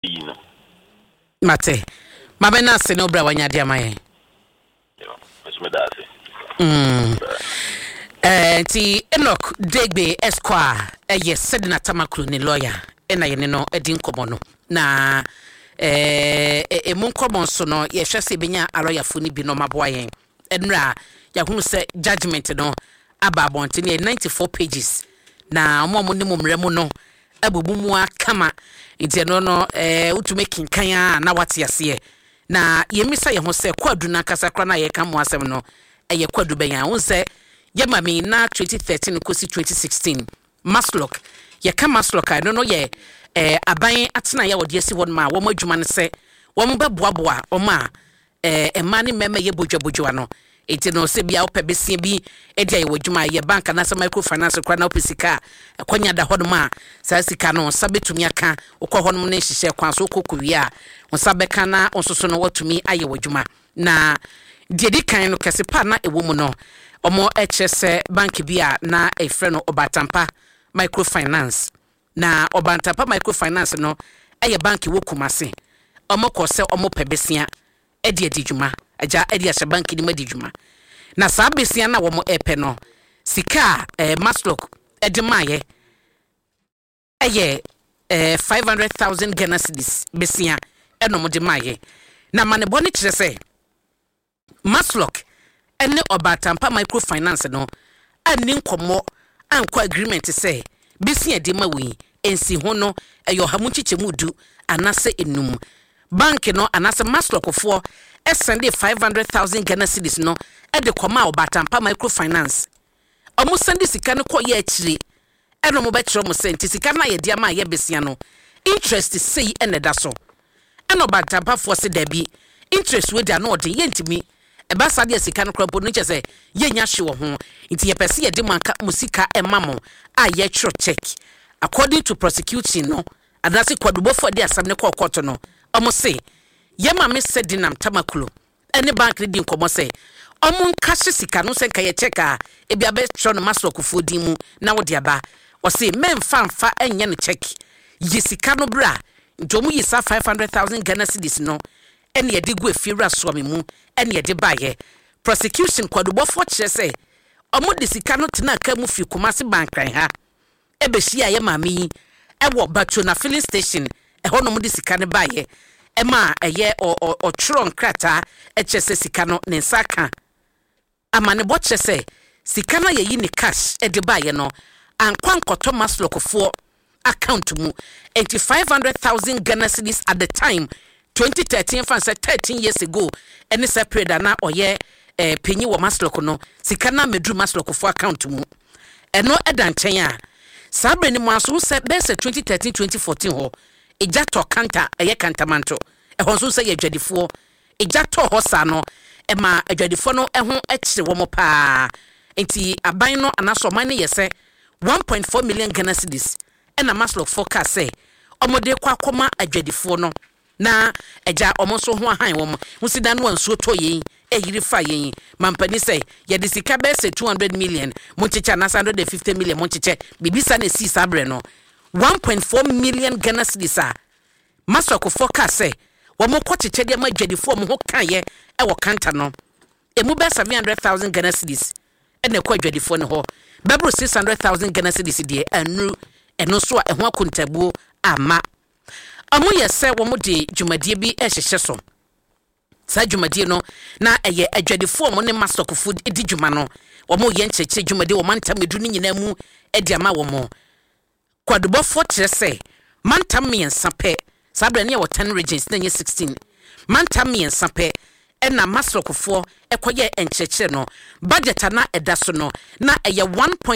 no mate mabena se no bra wanya dia maye yo mesume da ase ti Enoch Degbe Esquire ye Sedna Tamakru ni lawyer ena ye no edi nkomo no na emu nkomo so no ye hwese benya lawyer fu ni bi no maboa yen enra ya hunu se judgment no aba bonte ni 94 pages na omo ni mumremu no abubumu akama nti no utume kinkan na wate ase na yemisa ye ho se kwadu na kasa kra na ye ka mo asem no eye kwadu benya won se ye mami na 2013 kosi 2016 Maslock ye ka Maslock I no ye aban atena ye wode asi won ma wo madwuma ne se wo mo beboaboa o ma ema ne mema ye bodwabodwa no enti no se bia opa besia bi edia ye wadwuma ye bank na se microfinance kra na opesika kwanya da hono ma sa sika no sabetumi aka okọ hono ne hihye kwan so kokowia on sabeka na onsoso no watumi aye wadwuma na dedi kan no kese pa na ewo mu no omo HSE bank bia na efre no Obatampa microfinance na Obatampa microfinance no aye bank wo Kumase omo ko se omo pebesia edi adijuma aja edi ase bank ni madijuma na saa besia na wo mo epe no sika Maslock edi maye aye 500,000 Ghana cedis besia eno mo di maye na manebo ni kire se Maslock ene Obatampa microfinance no ani nkomo anko agreement say besia di mawi ensi ho no eyo hamu chichemudu anase enum bank no anase Maslock fo send 500,000 Ghana cedis no e de koma Obatampa microfinance omo send sika no ko ye akire eno mo be kire mo send sika na ye dia ma ye besia no interest sei ene da so eno Obatampa fo se da bi interest we dia no de ye ntimi eba sade sika no krampo no chese ye nya hye wo ho nti ye pese ye de manka musika emamo a ye chro check according to prosecution no adase kwadubofo de asam ne kokoto no omo se ye ma me sedinam tamakulu ene bank di nkomo se omo nka hye sika no se nka ye check a ebia be tro no Maslock fodi mu na wo de aba o se memfa enye no check ye sika no bra ntomu yisa 500,000 Ghana cedis no ene ye de go efiura so mu ene ye de baye prosecution kwadubofo kire se omo de sika no tena ka mu fi Kumase bankran ha ebehia ye mami ewo Batuna filling station ho no mo de sika ne baye ema eye o tron krata echese sika no ne nsaka amane bo chese sika na ye yi ni cash e de baye no ankwankoto Maslock fo account mu 500,000 Ghana cedis at the time 2013 fan 13 years ago any separate na oye penyi wo Maslock no sika na medru Maslock fo account mu eno edan chen a sabre ni mo aso se be se 2013 2014 ho eja to kanta eye kantamanto ho so se ye dwadifo eja to ho sa no e ma adwadifo no ho ekire wo mo pa enti aban no anaso man ne yese 1.4 million Ghana cedis ena Maslock forecast say omode kwa akoma adwadifo no na eja omonso ho ahan wo mo musida no ansuo to yen eyiri fa yen mampani say ye de sika be say 200 million monchicha na 150 million monchiche bibisa na si sabre no 1.4 million Ghana cedis a Maslock forecast say wo mo kwachiche de madwadifo mo ho kan ye e wo kanta no emu be 700,000 Ghana cedis ene kwa adwadifo ne ho bebro 600,000 Ghana cedis de anu eno so a ho akontabuo ama amu yese wo mo de dwumadie bi ehhehye so sa dwumadie no na eye adwadifo mo ne Maslock food edi dwuma no wo mo ye ncheche dwumadie wo mantam medu ni nyina mu edi ama wo mo kwadubofo kire se mantam miensa pe sabre ne wo 10 regions na nye 16 mantam miensa pe ena Maslock fo ekoye encheche no budget na edaso no na eye 1.